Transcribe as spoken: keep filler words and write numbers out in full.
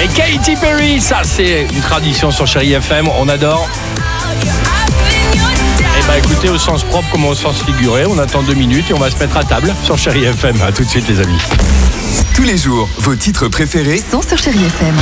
Et Katy Perry, ça c'est une tradition sur Chérie F M, on adore. Et bah écoutez, au sens propre comme au sens figuré, on attend deux minutes et on va se mettre à table sur Chérie F M. À tout de suite les amis. Tous les jours, vos titres préférés sont sur Chérie F M.